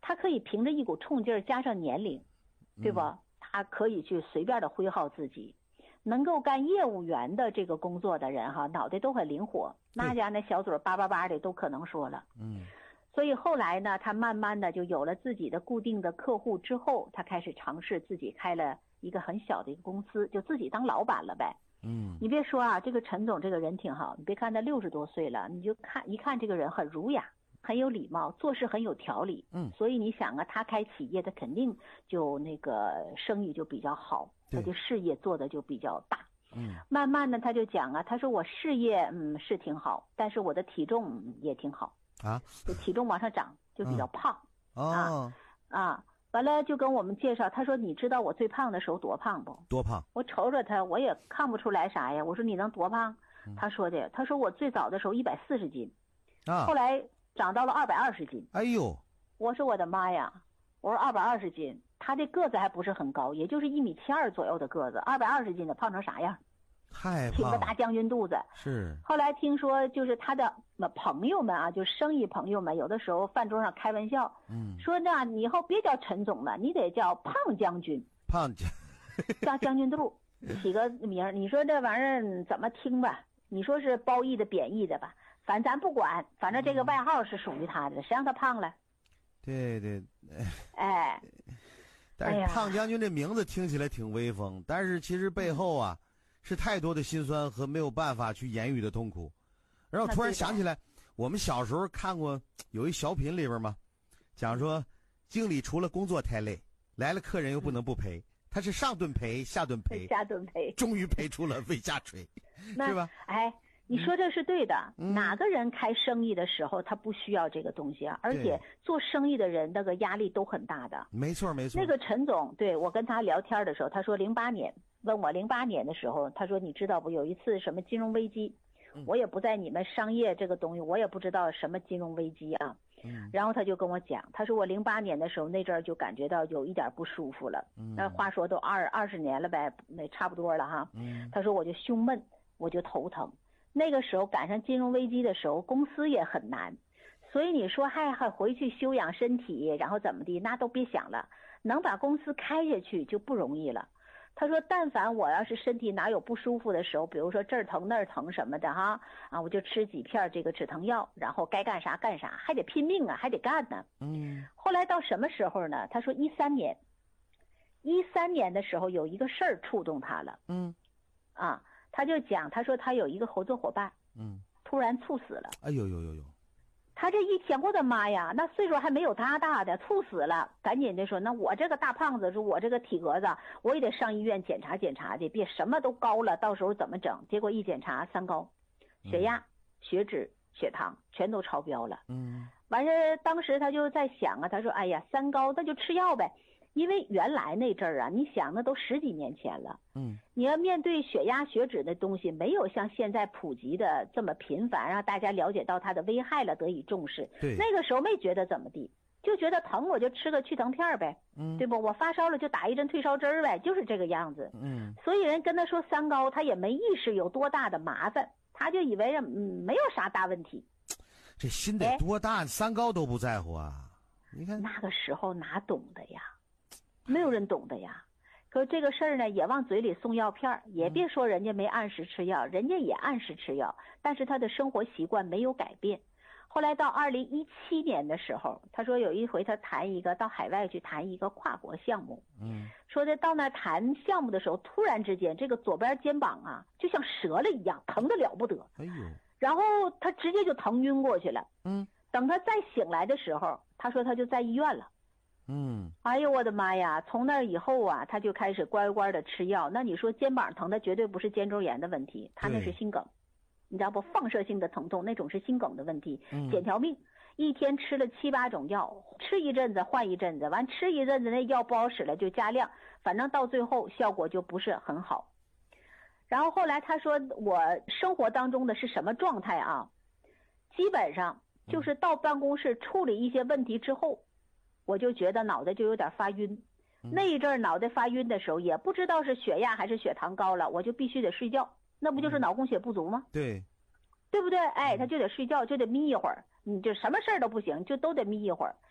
他可以凭着一股冲劲儿加上年龄，对吧？他可以去随便的挥耗自己。能够干业务员的这个工作的人哈，脑袋都很灵活，那家那小嘴叭叭叭的都可能说了。所以后来呢，他慢慢的就有了自己的固定的客户之后，他开始尝试自己开了一个很小的一个公司，就自己当老板了呗。你别说啊，这个陈总这个人挺好，你别看他60多岁了，你就一看这个人很儒雅，很有礼貌，做事很有条理。所以你想啊，他开企业，他肯定就那个生意就比较好，他就事业做的就比较大。慢慢的他就讲啊，他说我事业是挺好，但是我的体重也挺好啊，就体重往上涨，就比较胖。完了就跟我们介绍，他说你知道我最胖的时候多胖不？ 多胖？ 我瞅着他，我也看不出来啥呀。我说你能多胖？他说我最早的时候140斤，后来长到了220斤。 哎呦！我说我的妈呀！我说220斤，他这个子还不是很高，也就是1.72米左右的个子，220斤的胖成啥样？ 太胖了， 挺个大将军肚子。 是。 后来听说就是他的朋友们啊，就生意朋友们，有的时候饭桌上开玩笑，说那你以后别叫陈总了，你得叫胖将军。叫将军肚，起个名。你说这玩意儿怎么听吧？你说是褒义的贬义的吧？反正咱不管，反正这个外号是属于他的，谁让他胖了？ 对。但是胖将军这名字听起来挺威风，但是其实背后啊是太多的辛酸和没有办法去言语的痛苦。然后突然想起来，我们小时候看过有一小品里边嘛，讲说经理除了工作太累，来了客人又不能不陪，他是上顿陪下顿陪，终于陪出了胃下垂，是吧？ 你说这是对的。哪个人开生意的时候他不需要这个东西啊？而且做生意的人那个压力都很大的。 没错。 那个陈总，对，我跟他聊天的时候，他说08年，问我08年的时候，他说你知道不，有一次什么金融危机，我也不在你们商业这个东西，我也不知道什么金融危机啊。然后他就跟我讲，他说我08年的时候那阵儿就感觉到有一点不舒服了。那话说都20年了呗，那差不多了哈。他说我就胸闷，我就头疼。那个时候赶上金融危机的时候，公司也很难，所以你说还回去休养身体，然后怎么的，那都别想了，能把公司开下去就不容易了。他说但凡我要是身体哪有不舒服的时候，比如说这儿疼那儿疼什么的哈，我就吃几片这个止疼药，然后该干啥干啥，还得拼命啊，还得干呢。后来到什么时候呢？他说13年的时候有一个事儿触动他了。他就讲，他说他有一个合作伙伴，突然猝死了。 哎呦！ 他这一想，我的妈呀，那岁数还没有他大的，猝死了，赶紧的说，那我这个大胖子，说我这个体格子，我也得上医院检查检查的，别什么都高了，到时候怎么整？结果一检查3高，血压、血脂、血糖全都超标了。完事当时他就在想啊，他说，哎呀，3高那就吃药呗。因为原来那阵儿啊，你想那都10几年前了，你要面对血压血脂的东西，没有像现在普及的这么频繁，让大家了解到它的危害了，得以重视。那个时候没觉得怎么地，就觉得疼我就吃个去疼片呗，对不？我发烧了就打一针退烧针呗，就是这个样子。所以人跟他说3高，他也没意识有多大的麻烦，他就以为没有啥大问题。 这心得多大，3高都不在乎啊！你看那个时候哪懂的呀？没有人懂的呀。可这个事儿呢，也往嘴里送药片，也别说人家没按时吃药，人家也按时吃药，但是他的生活习惯没有改变。后来到2017年的时候，他说有一回他到海外去谈一个跨国项目，说的到那谈项目的时候，突然之间这个左边肩膀啊就像折了一样，疼得了不得。然后他直接就疼晕过去了。等他再醒来的时候，他说他就在医院了。哎呦我的妈呀！从那以后啊，他就开始乖乖的吃药。那你说肩膀疼，的绝对不是肩周炎的问题，他那是心梗，你知道不？放射性的疼痛那种是心梗的问题，捡条命。一天吃了7、8种药，吃一阵子换一阵子，完吃一阵子那药不好使了就加量，反正到最后效果就不是很好。然后后来他说我生活当中的是什么状态啊？基本上就是到办公室处理一些问题之后，我就觉得脑袋就有点发晕。那一阵脑袋发晕的时候，也不知道是血压还是血糖高了，我就必须得睡觉，那不就是脑供血不足吗？ 对不对？他就得睡觉，就得眯一会儿，你就什么事儿都不行，就都得眯一会儿。